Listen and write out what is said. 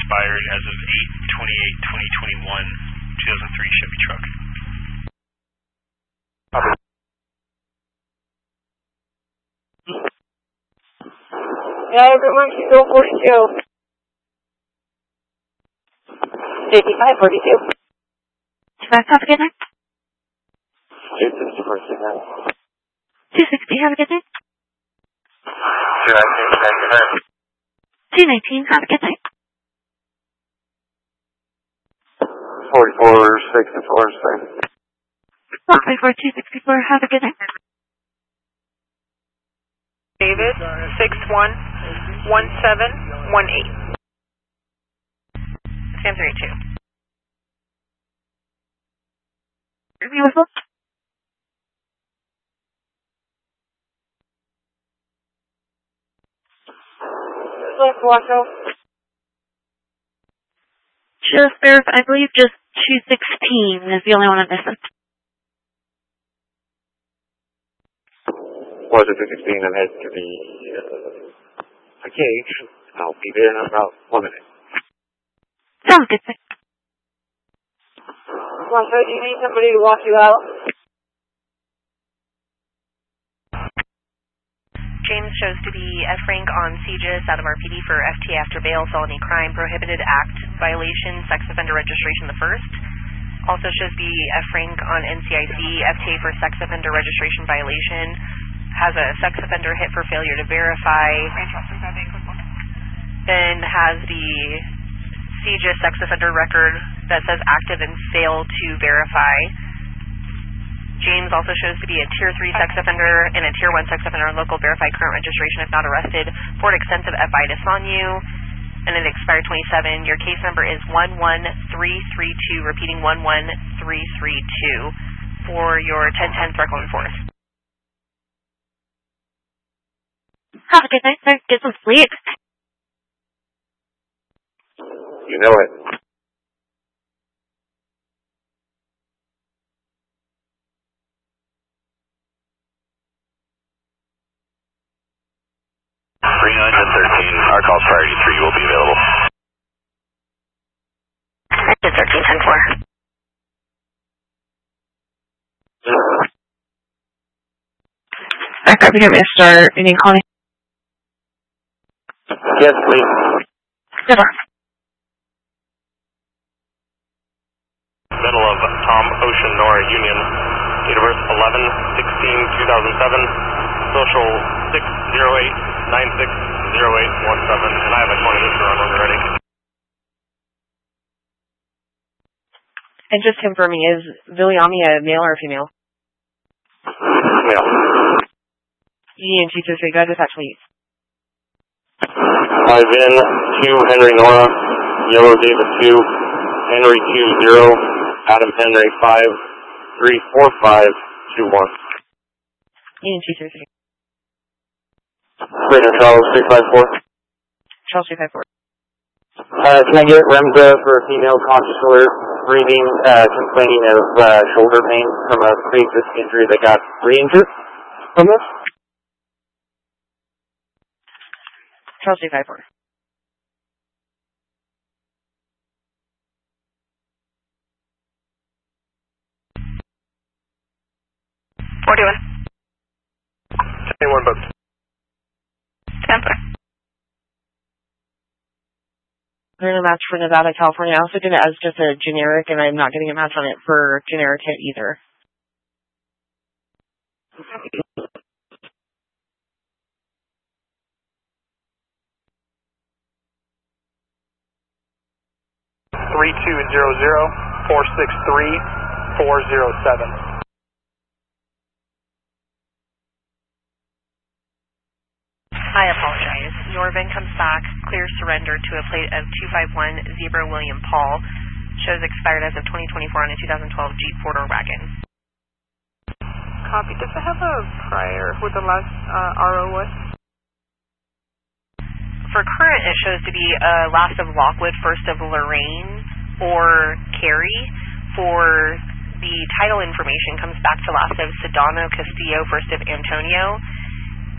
expired as of 8/28/2021, 2003 Chevy truck. Yeah, everyone should go 42. 5542. Back, have a good night. 260 for signal. 260, have a good night. 219, have a good night. 4464, sir. 154, 264, have a good night. David, 611718. Sam 32. Beautiful. Left Washoe. Just verify, I believe just 216 is the only one I'm missing. Was it 216 and head to the cage? I'll be there in about 1 minute. Sounds good, sir. Washoe, do you need somebody to walk you out? James shows to be F. Frank on CJIS out of RPD for FTA after bail, felony crime, prohibited act violation, sex offender registration the first. Also shows to be F. Frank on NCIC, FTA for sex offender registration violation, has a sex offender hit for failure to verify, then has the CJIS sex offender record that says active and failed to verify. James also shows to be a Tier 3 sex offender and a Tier 1 sex offender on local verified current registration if not arrested for an extensive FIDIS on you. And it expired 27. Your case number is 11332, repeating 11332 for your 1010 Threckle and Forest. Have a good night, sir. Get some sleep. You know it. Our calls priority 3 will be available. 1310-4. Back up here, Mr. You need to call me? Yes, please. Good luck. Middle of Tom Ocean Nora Union, date of birth 11/16/2007, social 608-960817, and I have a 20-minute run when you're ready. And just confirming, is Viliami a male or a female? Male. Union 223, go ahead with actually. 5 in, 2 Henry Nora, Yellow David 2, Henry 20, Adam Henry 5, 34521. Union 223. Ranger Charles 354. Charles 354. Can I get Remza for a female conscious alert, breathing, complaining of shoulder pain from a pre-existing injury that got re-injured from this? Charles 354. What are you doing? 21 bucks. Tampa. I'm going to match for Nevada, California. I also did it as just a generic, and I'm not getting a match on it for generic hit either. (3200-463-407). I apologize. Your VIN comes back, clear surrender to a plate of 251 Zebra William Paul. Shows expired as of 2024 on a 2012 Jeep 4-door wagon. Copy. Does it have a prior who the last RO was? For current, it shows to be last of Lockwood, first of Lorraine, or Carey. For the title information, comes back to last of Sedano Castillo, first of Antonio.